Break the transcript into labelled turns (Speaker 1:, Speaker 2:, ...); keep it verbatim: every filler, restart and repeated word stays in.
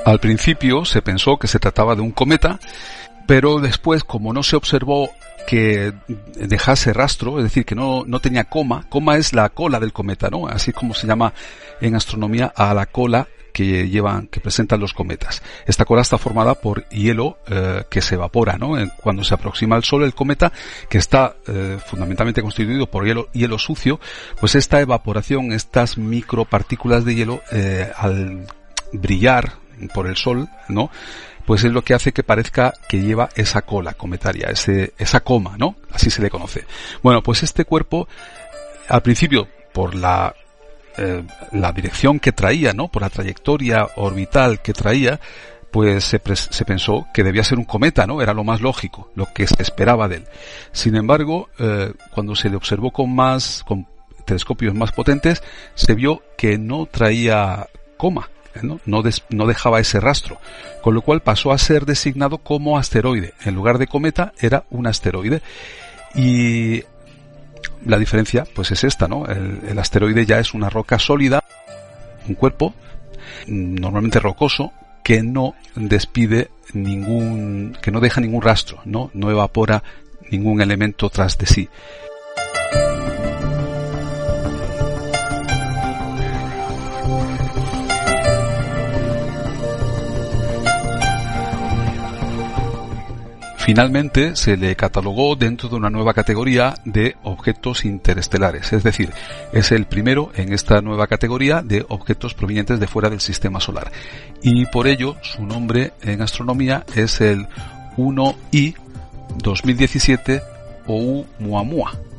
Speaker 1: Al principio se pensó que se trataba de un cometa, pero después, como no se observó que dejase rastro, es decir, que no, no tenía coma, coma es la cola del cometa, ¿no? Así como se llama en astronomía a la cola que llevan, que presentan los cometas. Esta cola está formada por hielo eh, que se evapora, ¿no? Cuando se aproxima al Sol, el cometa, que está eh, fundamentalmente constituido por hielo, hielo sucio, pues esta evaporación, estas micropartículas de hielo, eh, al brillar por el Sol, ¿no?, pues es lo que hace que parezca que lleva esa cola cometaria, ese, esa coma, ¿no? Así se le conoce. Bueno, pues este cuerpo, al principio, por la, eh, la dirección que traía, ¿no?, por la trayectoria orbital que traía, pues se, se pensó que debía ser un cometa, ¿no? Era lo más lógico, lo que se esperaba de él. Sin embargo, eh, cuando se le observó con más, con telescopios más potentes, se vio que no traía coma. No, no, des, no dejaba ese rastro, con lo cual pasó a ser designado como asteroide. En lugar de cometa era un asteroide, y la diferencia pues es esta, ¿no? El, el asteroide ya es una roca sólida, un cuerpo normalmente rocoso que no despide ningún, que no deja ningún rastro, no, no evapora ningún elemento tras de sí. Finalmente se le catalogó dentro de una nueva categoría de objetos interestelares, es decir, es el primero en esta nueva categoría de objetos provenientes de fuera del sistema solar, y por ello su nombre en astronomía es el uno I dos mil diecisiete Oumuamua.